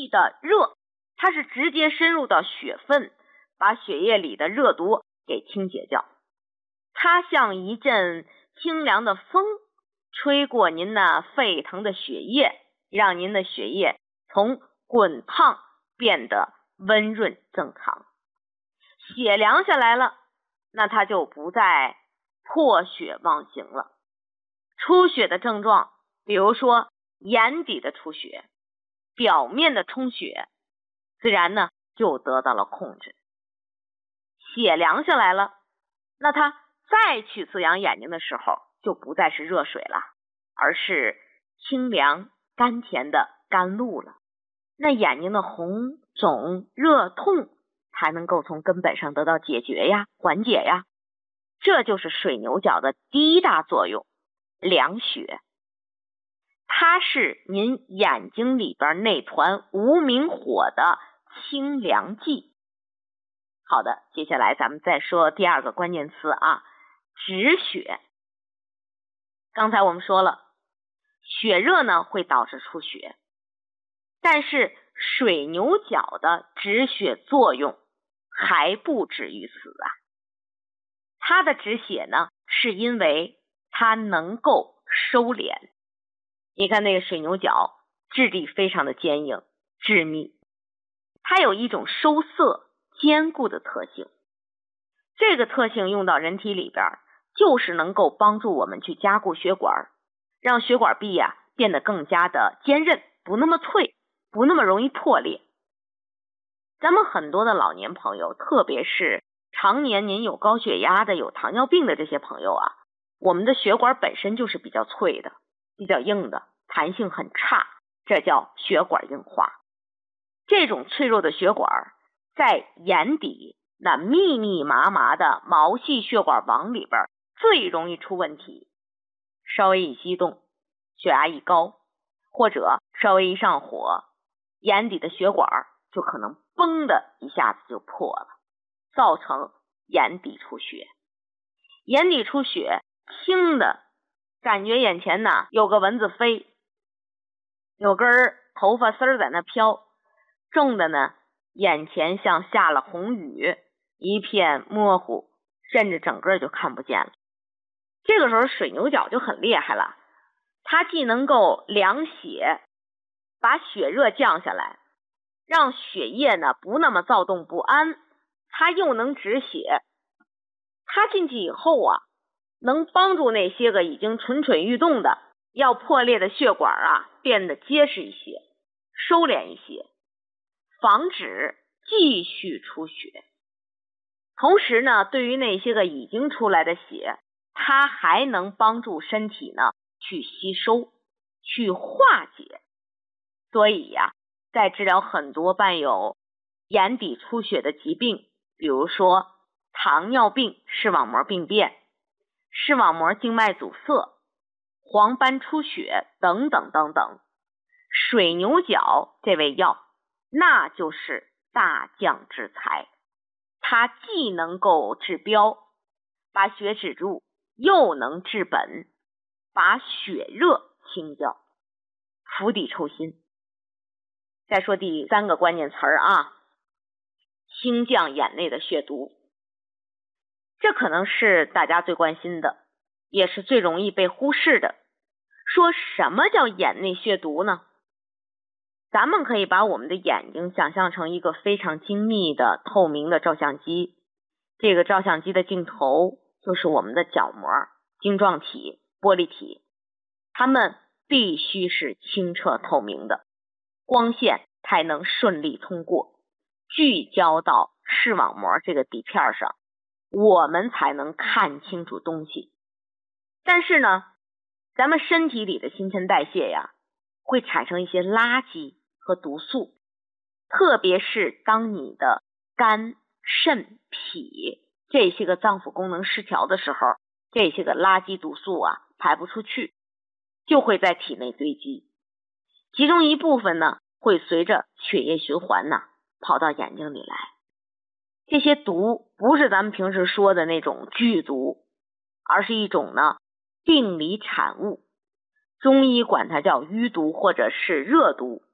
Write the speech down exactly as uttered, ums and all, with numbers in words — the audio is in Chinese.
的热，它是直接深入到血分，把血液里的热毒给清洁掉。它像一阵清凉的风，吹过您那沸腾的血液，让您的血液从滚烫变得温润正常。血凉下来了，那它就不再破血妄行了。出血的症状，比如说眼底的出血，表面的充血，自然呢就得到了控制。血凉下来了，那它再去滋养眼睛的时候，就不再是热水了，而是清凉甘甜的甘露了。那眼睛的红肿热痛才能够从根本上得到解决呀，缓解呀。这就是水牛角的第一大作用，凉血。它是您眼睛里边那团无名火的清凉剂。好的，接下来咱们再说第二个关键词啊，止血。刚才我们说了，血热呢会导致出血，但是水牛角的止血作用还不止于此啊。它的止血呢，是因为它能够收敛。你看那个水牛角质地非常的坚硬致密，它有一种收涩坚固的特性。这个特性用到人体里边，就是能够帮助我们去加固血管，让血管壁呀、啊、变得更加的坚韧，不那么脆，不那么容易破裂。咱们很多的老年朋友，特别是常年您有高血压的、有糖尿病的这些朋友啊，我们的血管本身就是比较脆的、比较硬的，弹性很差，这叫血管硬化。这种脆弱的血管在眼底那密密麻麻的毛细血管网里边最容易出问题。稍微一激动，血压一高，或者稍微一上火，眼底的血管就可能嘣的一下子就破了，造成眼底出血。眼底出血轻的感觉眼前呢有个蚊子飞，有根头发丝在那飘，重的呢眼前像下了红雨，一片模糊，甚至整个就看不见了。这个时候水牛角就很厉害了，它既能够凉血，把血热降下来，让血液呢不那么躁动不安，它又能止血。它进去以后啊，能帮助那些个已经蠢蠢欲动的要破裂的血管啊变得结实一些，收敛一些，防止继续出血。同时呢，对于那些个已经出来的血，它还能帮助身体呢去吸收，去化解。所以呀、啊，在治疗很多伴有眼底出血的疾病，比如说糖尿病视网膜病变、视网膜静脉阻塞、黄斑出血等等等等，水牛角这味药那就是大将之才。它既能够治标，把血止住，又能治本，把血热清掉，釜底抽薪。再说第三个关键词儿啊，清降眼内的血毒。这可能是大家最关心的，也是最容易被忽视的。说什么叫眼内血毒呢？咱们可以把我们的眼睛想象成一个非常精密的透明的照相机，这个照相机的镜头就是我们的角膜、晶状体、玻璃体，它们必须是清澈透明的，光线才能顺利通过，聚焦到视网膜这个底片上，我们才能看清楚东西。但是呢，咱们身体里的新陈代谢呀，会产生一些垃圾和毒素，特别是当你的肝、肾、脾这些个脏腑功能失调的时候，这些个垃圾毒素啊排不出去，就会在体内堆积。其中一部分呢，会随着血液循环呢跑到眼睛里来。这些毒不是咱们平时说的那种剧毒，而是一种呢病理产物，中医管它叫淤毒或者是热毒。